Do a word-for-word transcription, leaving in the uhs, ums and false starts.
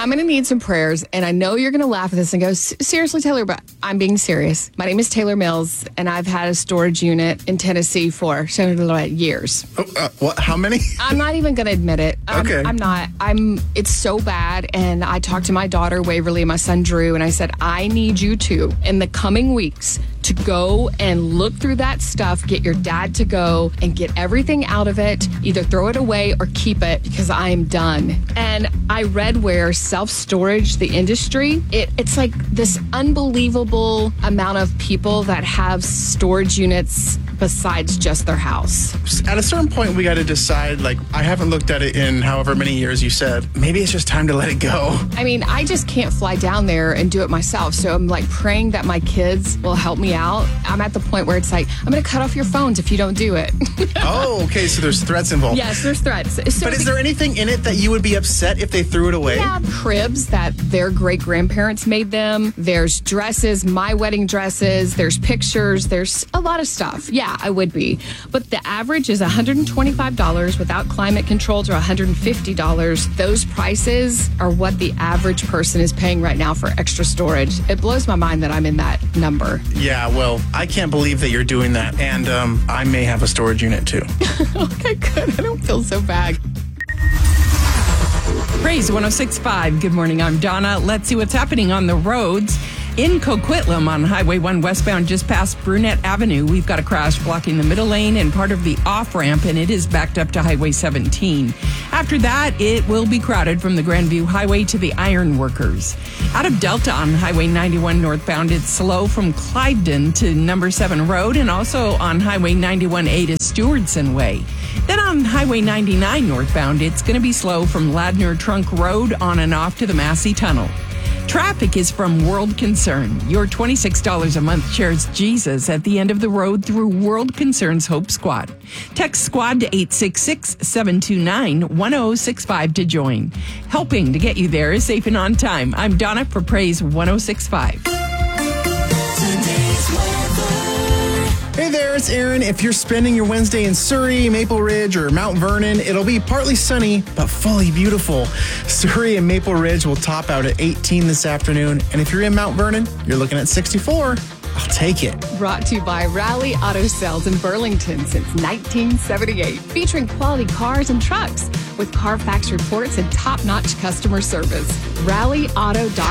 I'm going to need some prayers, and I know you're going to laugh at this and go, seriously, Taylor, but I'm being serious. My name is Taylor Mills, and I've had a storage unit in Tennessee for years. Oh, uh, what? How many? I'm not even going to admit it. I'm, Okay. I'm not. I'm. It's so bad, and I talked to my daughter, Waverly, and my son, Drew, and I said, I need you to, in the coming weeks, to go and look through that stuff, get your dad to go and get everything out of it, either throw it away or keep it, because I am done. And I read where self-storage, the industry, it, it's like this unbelievable amount of people that have storage units besides just their house. At a certain point, we got to decide, like, I haven't looked at it in however many years you said. Maybe it's just time to let it go. I mean, I just can't fly down there and do it myself. So I'm like praying that my kids will help me out. I'm at the point where it's like, I'm going to cut off your phones if you don't do it. Oh, okay. So there's threats involved. Yes, there's threats. So But is there anything in it that you would be upset if they threw it away? Yeah, cribs that their great-grandparents made them. There's dresses, my wedding dresses. There's pictures. There's a lot of stuff. Yeah, I would be. But the average is one hundred twenty-five dollars. Without climate controls are one hundred fifty dollars. Those prices are what the average person is paying right now for extra storage. It blows my mind that I'm in that number. Yeah, well, I can't believe that you're doing that. And um, I may have a storage unit, too. Okay, good. I don't feel so bad. Praise one oh six point five. Good morning. I'm Donna. Let's see what's happening on the roads. In Coquitlam on Highway one westbound just past Brunette Avenue, we've got a crash blocking the middle lane and part of the off-ramp, and it is backed up to Highway seventeen. After that, it will be crowded from the Grandview Highway to the Iron Workers. Out of Delta on Highway ninety-one northbound, it's slow from Cliveden to Number seven Road, and also on Highway ninety-one A to Stewardson Way. Then on Highway ninety-nine northbound, it's going to be slow from Ladner Trunk Road on and off to the Massey Tunnel. Traffic is from World Concern. Your twenty-six dollars a month shares Jesus at the end of the road through World Concern's Hope Squad. Text SQUAD to eight six six, seven two nine, one oh six five to join. Helping to get you there is safe and on time. I'm Donna for Praise one oh six point five. Hey there, it's Aaron. If you're spending your Wednesday in Surrey, Maple Ridge, or Mount Vernon, it'll be partly sunny, but fully beautiful. Surrey and Maple Ridge will top out at eighteen this afternoon. And if you're in Mount Vernon, you're looking at sixty-four. I'll take it. Brought to you by Rally Auto Sales in Burlington since nineteen seventy-eight. Featuring quality cars and trucks with Carfax reports and top-notch customer service. rally auto dot com.